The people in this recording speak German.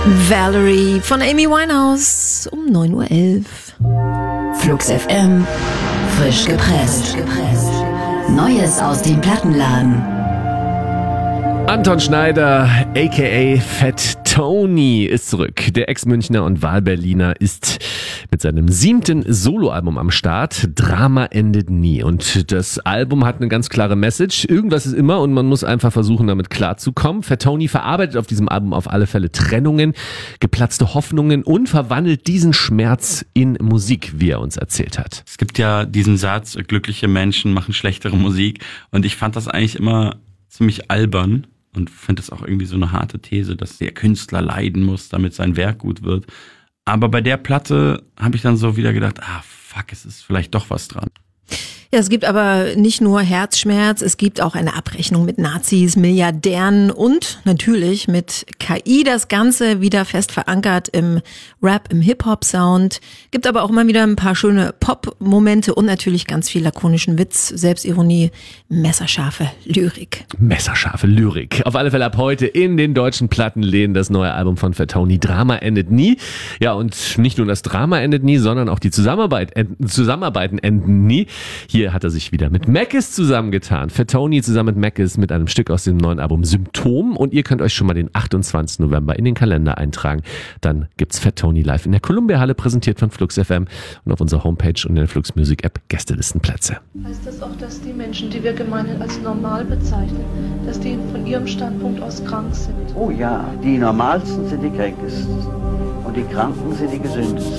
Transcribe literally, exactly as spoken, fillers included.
Valerie von Amy Winehouse um neun Uhr elf. Flux F M, frisch gepresst. Neues aus dem Plattenladen. Anton Schneider, aka Fat Tony, ist zurück. Der Ex-Münchner und Wahlberliner ist mit seinem siebten Soloalbum am Start. Drama endet nie. Und das Album hat eine ganz klare Message. Irgendwas ist immer und man muss einfach versuchen, damit klarzukommen. Fat Tony verarbeitet auf diesem Album auf alle Fälle Trennungen, geplatzte Hoffnungen und verwandelt diesen Schmerz in Musik, wie er uns erzählt hat. Es gibt ja diesen Satz, glückliche Menschen machen schlechtere Musik. Und ich fand das eigentlich immer ziemlich albern. Und finde es auch irgendwie so eine harte These, dass der Künstler leiden muss, damit sein Werk gut wird. Aber bei der Platte habe ich dann so wieder gedacht, ah fuck, es ist vielleicht doch was dran. Ja, es gibt aber nicht nur Herzschmerz, es gibt auch eine Abrechnung mit Nazis, Milliardären und natürlich mit K I. Das Ganze wieder fest verankert im Rap, im Hip-Hop-Sound. Gibt aber auch immer wieder ein paar schöne Pop-Momente und natürlich ganz viel lakonischen Witz, Selbstironie, messerscharfe Lyrik. Messerscharfe Lyrik. Auf alle Fälle ab heute in den deutschen Plattenläden das neue Album von Fat Tony. Drama endet nie. Ja, und nicht nur das Drama endet nie, sondern auch die Zusammenarbeit, Zusammenarbeiten enden nie. Hier hat er sich wieder mit Mackes zusammengetan. Fat Tony zusammen mit Mackes mit einem Stück aus dem neuen Album Symptom. Und ihr könnt euch schon mal den achtundzwanzigsten November in den Kalender eintragen. Dann gibt's Fat Tony live in der Columbia Halle, präsentiert von Flux F M und auf unserer Homepage und in der Flux Music App Gästelistenplätze. Heißt das auch, dass die Menschen, die wir gemeinhin als normal bezeichnen, dass die von ihrem Standpunkt aus krank sind? Oh ja, die Normalsten sind die Kränkesten und die Kranken sind die Gesündesten.